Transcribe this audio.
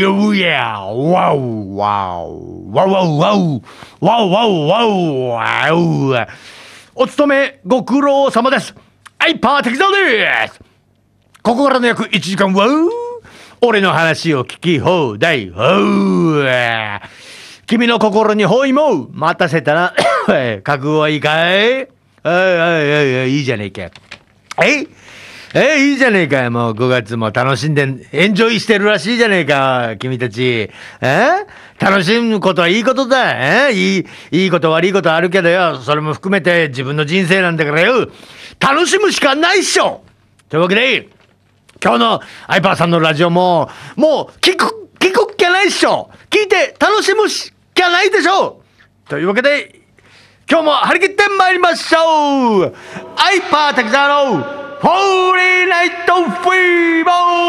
よいやわうわうわうわうわうわうわうわうわうお勤めご苦労様です。アイパー適当です。ここからの約1時間は俺の話を聞き放題。君の心に包囲も待たせたら覚悟はいいかい？いいじゃねえか。いいじゃねえかよ。もう5月も楽しんでエンジョイしてるらしいじゃねえか君たち。楽しむことはいいことだ。いいこと悪いことあるけどよ、それも含めて自分の人生なんだからよ、楽しむしかないっしょ。というわけで今日のアイパーさんのラジオも聞くっきゃないっしょ。聞いて楽しむしかないでしょ。というわけで今日も張り切ってまいりましょう。アイパー滝沢のフォーリーナイトフィーバー。